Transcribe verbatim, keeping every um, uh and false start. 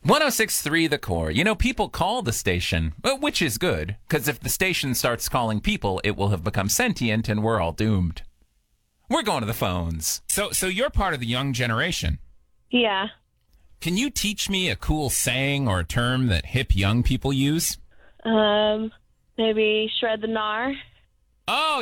one oh six point three The Core. You know, people call the station, which is good, because if the station starts calling people, it will have become sentient and we're all doomed. We're going to the phones. So, so you're part of the young generation. Yeah. Can you teach me a cool saying or a term that hip young people use? Um, maybe shred the gnar. Oh,